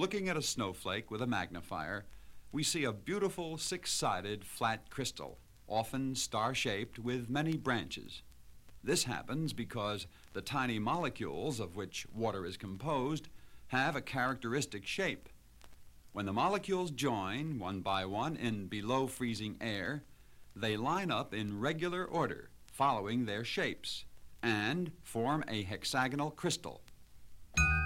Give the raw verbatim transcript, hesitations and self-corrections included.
looking at a snowflake with a magnifier, we see a beautiful six-sided flat crystal, often star-shaped with many branches. This happens because the tiny molecules of which water is composed have a characteristic shape. When the molecules join one by one in below freezing air, they line up in regular order, following their shapes, and form a hexagonal crystal.